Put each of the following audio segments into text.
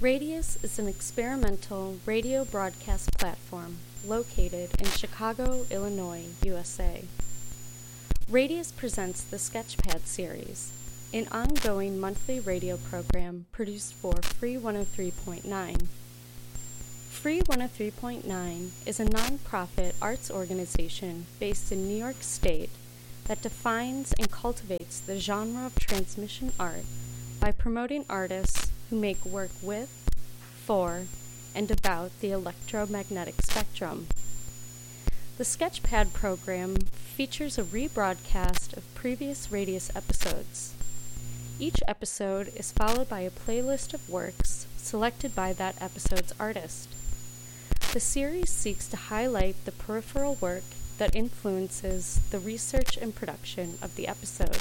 Radius is an experimental radio broadcast platform located in Chicago, Illinois, USA. Radius presents the Sketchpad series, an ongoing monthly radio program produced for Free 103.9. Free 103.9 is a nonprofit arts organization based in New York State that defines and cultivates the genre of transmission art by promoting artists who make work with, for, and about the electromagnetic spectrum. The Sketchpad program features a rebroadcast of previous Radius episodes. Each episode is followed by a playlist of works selected by that episode's artist. The series seeks to highlight the peripheral work that influences the research and production of the episode.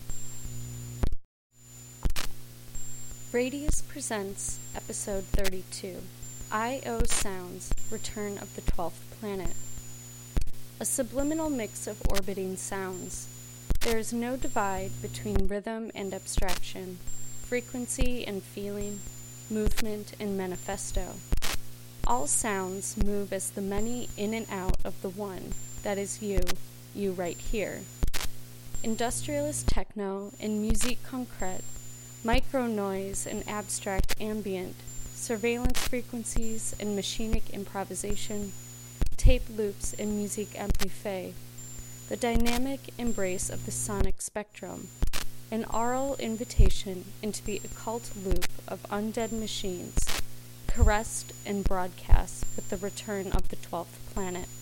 Radius presents Episode 32, I.O. Sounds, Return of the 12th Planet. A subliminal mix of orbiting sounds. There is no divide between rhythm and abstraction, frequency and feeling, movement and manifesto. All sounds move as the many in and out of the one, that is you right here. Industrialist techno and musique concrète, micro noise and abstract ambient, surveillance frequencies and machinic improvisation, tape loops and musique amplifiée, the dynamic embrace of the sonic spectrum, an aural invitation into the occult loop of undead machines, caressed and broadcast with the return of the 12th planet.